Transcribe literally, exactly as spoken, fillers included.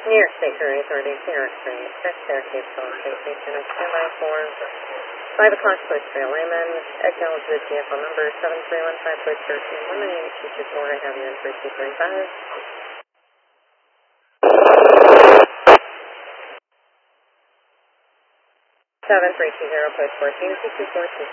New York State Jury Authority, New York Street, six Syracuse, Phone Station, Unit two by four, five o'clock, Switch Trail Layman, acknowledge the T F O number seven three one five, Switch thirteen, one nine eight two two four, I have you in three two three five. seven three two zero, push fourteen, two two four two.